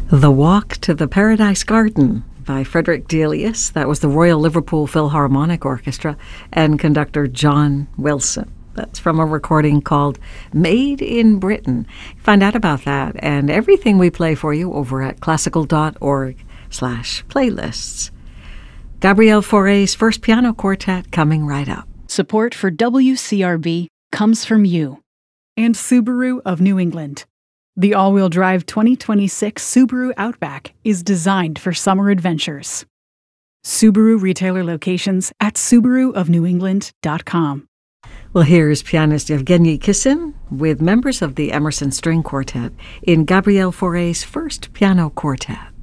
The Walk to the Paradise Garden by Frederick Delius. That was the Royal Liverpool Philharmonic Orchestra and conductor John Wilson. That's from a recording called Made in Britain. Find out about that and everything we play for you over at classical.org/playlists. Gabrielle Fauré's first piano quartet coming right up. Support for WCRB comes from you and Subaru of New England. The all-wheel drive 2026 Subaru Outback is designed for summer adventures. Subaru retailer locations at SubaruofNewEngland.com. Well, here's pianist Yevgeny Kissin with members of the Emerson String Quartet in Gabrielle Fauré's first piano quartet.